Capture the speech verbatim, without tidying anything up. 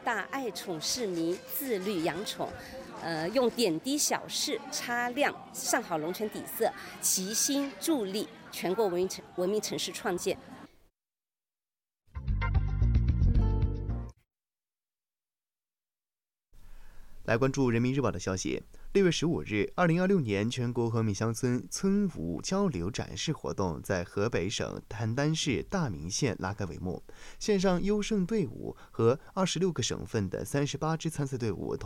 大爱宠市民，自律养宠。呃，用点滴小事擦亮上好龙泉底色，齐心助力全国文明城文明城市创建。 来关注人民日报的消息。六月十五日，二零二六年全国和平乡村村舞交流展示活动在河北省邯郸市大名县拉开帷幕。线上优胜队伍和二十六个省份的三十八支参赛队伍同